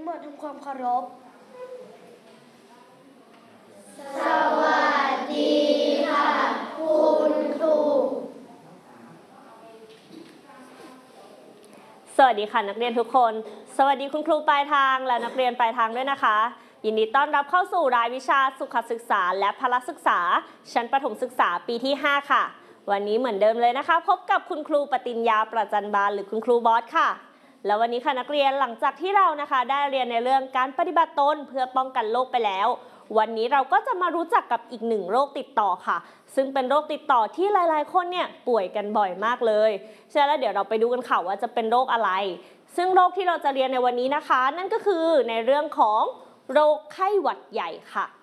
มาทำความเคารพสวัสดีค่ะคุณครูสวัสดีค่ะนักเรียนทุกคนสวัสดีคุณครูปลายทางและนักเรียนปลายทางด้วยนะคะยินดีต้อนรับเข้าสู่รายวิชาสุขศึกษาและพละศึกษาชั้นประถมศึกษาปีที่5ค่ะวันนี้เหมือนเดิมเลยนะคะพบกับคุณครูปติญญาประจันบานหรือคุณครูบอสค่ะแล้ววันนี้ค่ะนักเรียนหลังจากที่เรานะคะได้เรียนในเรื่องการปฏิบัติตนเพื่อป้องกันโรคไปแล้ววันนี้เราก็จะมารู้จักกับอีกหนึ่งโรคติดต่อค่ะซึ่งเป็นโรคติดต่อที่หลายๆคนเนี่ยป่วยกันบ่อยมากเลยใช่แล้วเดี๋ยวเราไปดูกันค่ะว่าจะเป็นโรคอะไรซึ่งโรคที่เราจะเรียนในวันนี้นะคะนั่นก็คือในเรื่องของโรคไข้หวัดใหญ่ค่ะ